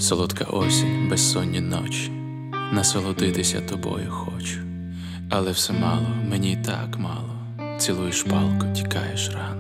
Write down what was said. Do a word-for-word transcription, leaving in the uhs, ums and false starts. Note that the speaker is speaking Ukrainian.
Солодка осінь, безсонні ночі, насолодитися тобою хочу, але все мало, мені й так мало. Цілуєш палко, тікаєш рано.